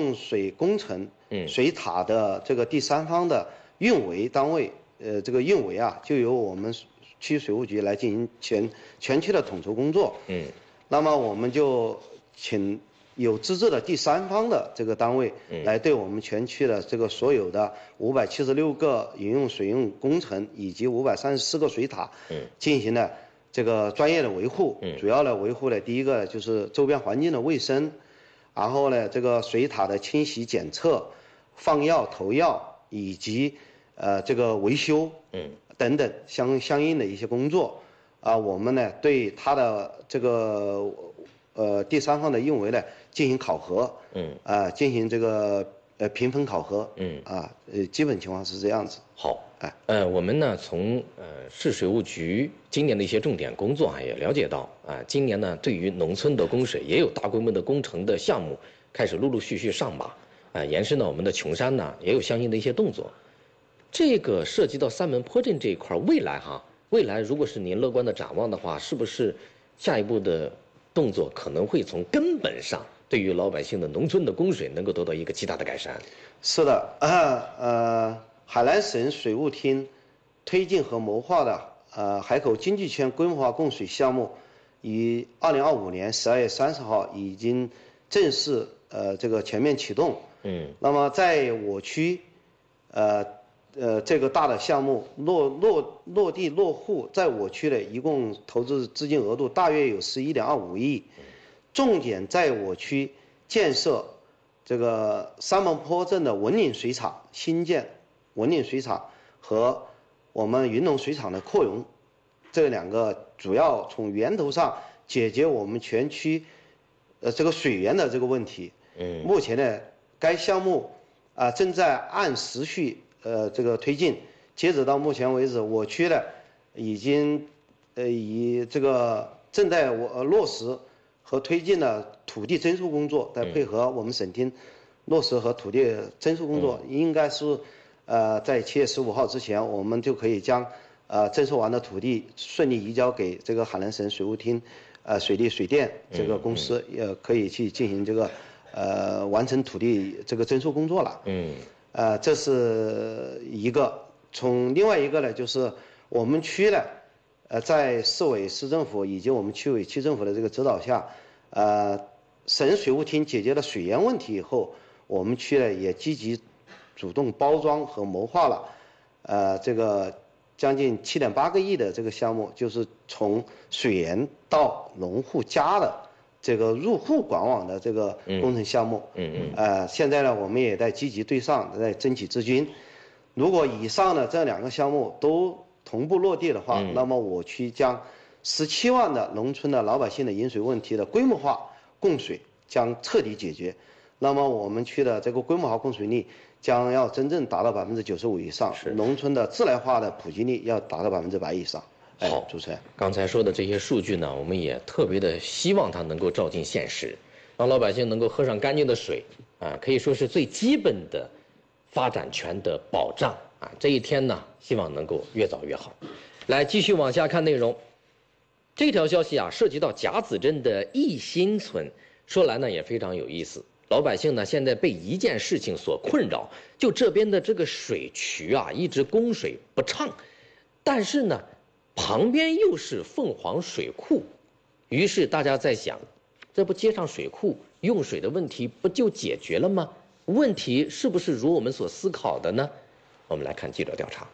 用水工程水塔的这个第三方的运维单位，这个运维啊，就由我们区水务局来进行全区的统筹工作。那么我们就请有资质的第三方的这个单位来对我们全区的这个所有的576个饮用水用工程以及534个水塔进行了这个专业的维护。主要的维护呢，第一个就是周边环境的卫生，然后呢这个水塔的清洗检测、放药投药以及这个维修等等相应的一些工作我们呢对它的这个第三方的运维呢进行考核，进行这个评分考核，基本情况是这样子。 好，我们呢从市水务局今年的一些重点工作也了解到今年呢对于农村的供水也有大规模的工程的项目开始陆陆续续上马，延伸到我们的琼山呢也有相应的一些动作。这个涉及到三门坡镇这一块，未来如果是您乐观的展望的话，是不是下一步的动作可能会从根本上对于老百姓的农村的供水能够得到一个极大的改善？ 是的，海南省水务厅推进和谋划的海口经济圈规模化供水项目，于2025年12月30号已经正式这个全面启动。那么在我区这个大的项目落地落户，在我区的一共投资资金额度大约有11.25亿，重点在我区建设这个三门坡镇的文岭水厂新建文岭水厂和我们云龙水厂的扩容，这两个主要从源头上解决我们全区这个水源的这个问题。目前呢，该项目正在按时序这个推进，截止到目前为止，我区呢已经以这个正在落实和推进的土地征收工作，在配合我们省厅落实和土地征收工作，应该是在7月15号之前，我们就可以将征收完的土地顺利移交给这个海南省水务厅水利水电这个公司，也可以去进行这个完成土地这个征收工作了。这是一个。从另外一个呢，就是我们区呢，在市委市政府以及我们区委区政府的这个指导下，省水务厅解决了水源问题以后，我们区呢也积极主动包装和谋划了，这个将近7.8个亿的这个项目，就是从水源到农户家的这个入户管网的这个工程项目。现在呢，我们也在积极对上，在争取资金。如果以上的这两个项目都同步落地的话，那么我区将17万的农村的老百姓的饮水问题的规模化供水将彻底解决。那么我们区的这个规模化供水率将要真正达到95%以上，农村的自来化的普及率要达到100%以上。好，主持人， 刚才说的这些数据呢，我们也特别的希望它能够照进现实，让老百姓能够喝上干净的水可以说是最基本的发展权的保障这一天呢，希望能够越早越好。来，继续往下看内容。这条消息涉及到甲子镇的义新村，说来呢也非常有意思。老百姓呢现在被一件事情所困扰，就这边的这个水渠一直供水不畅，但是呢旁边又是凤凰水库，于是大家在想，这不接上水库，用水的问题不就解决了吗？问题是不是如我们所思考的呢？我们来看记者调查。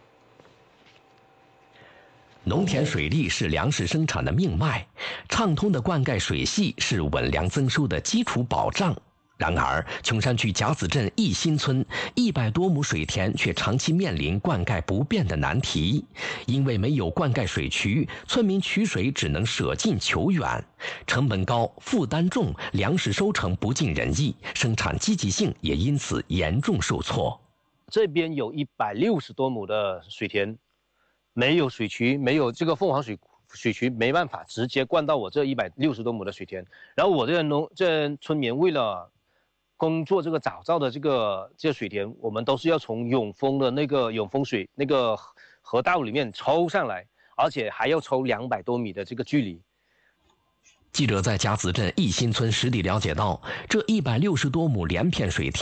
农田水利是粮食生产的命脉，畅通的灌溉水系是稳粮增收的基础保障。然而，琼山区甲子镇义新村100多亩水田却长期面临灌溉不便的难题。因为没有灌溉水渠，村民取水只能舍近求远，成本高，负担重，粮食收成不尽人意，生产积极性也因此严重受挫。 这边有160多亩的水田，没有水渠，没有这个凤凰水渠，没办法直接灌到我这160多亩的水田。然后我这村民为了工作这个早造的这个水田，我们都是要从永丰的那个永丰水那个河道里面抽上来，而且还要抽200多米的这个距离。 记者在甲子镇义新村实地了解到，这160多亩连片水田